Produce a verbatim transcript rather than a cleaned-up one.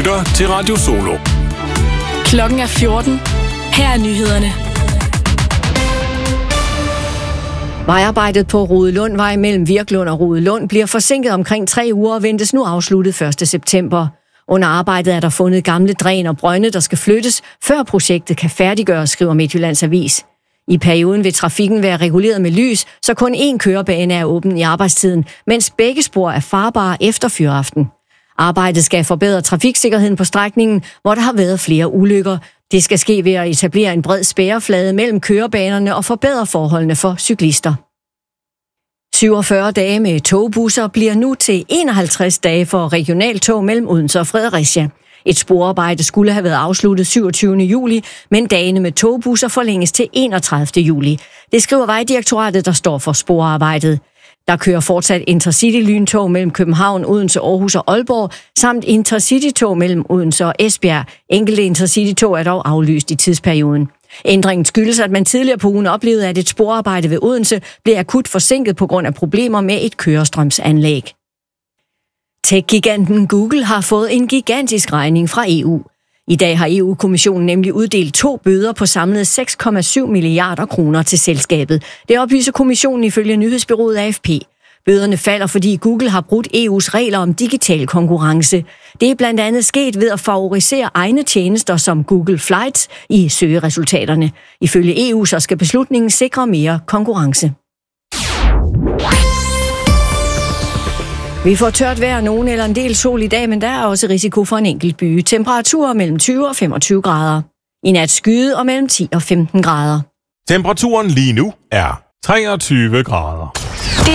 lytter til Radio Solo. Klokken er fjorten. Her er nyhederne. Vejarbejdet på Rodelundvej mellem Virklund og Rodelund bliver forsinket omkring tre uger og ventes nu afsluttet første september. Under arbejdet er der fundet gamle dræn og brønde, der skal flyttes, før projektet kan færdiggøres, skriver Midtjyllands Avis. I perioden vil trafikken være reguleret med lys, så kun én kørebane er åben i arbejdstiden, mens begge spor er farbare efter fyraften. Arbejdet skal forbedre trafiksikkerheden på strækningen, hvor der har været flere ulykker. Det skal ske ved at etablere en bred spærreflade mellem kørebanerne og forbedre forholdene for cyklister. syvogfyrre dage med togbusser bliver nu til enoghalvtreds dage for regionaltog mellem Odense og Fredericia. Et sporarbejde skulle have været afsluttet syvogtyvende juli, men dagene med togbusser forlænges til enogtredivte juli. Det skriver Vejdirektoratet, der står for sporarbejdet. Der kører fortsat Intercity-lyntog mellem København, Odense, Aarhus og Aalborg, samt Intercity-tog mellem Odense og Esbjerg. Enkelte Intercity-tog er dog aflyst i tidsperioden. Ændringen skyldes, at man tidligere på ugen oplevede, at et sporarbejde ved Odense blev akut forsinket på grund af problemer med et kørestrømsanlæg. Tech-giganten Google har fået en gigantisk regning fra E U. I dag har E U-kommissionen nemlig uddelt to bøder på samlet seks komma syv milliarder kroner til selskabet. Det oplyser kommissionen ifølge nyhedsbureauet A F P. Bøderne falder, fordi Google har brudt E U's regler om digital konkurrence. Det er blandt andet sket ved at favorisere egne tjenester som Google Flights i søgeresultaterne. Ifølge E U så skal beslutningen sikre mere konkurrence. Vi får tørt vejr, nogen eller en del sol i dag, men der er også risiko for en enkelt byge. Temperaturer mellem tyve og femogtyve grader. I nat skyde og mellem ti og femten grader. Temperaturen lige nu er treogtyve grader.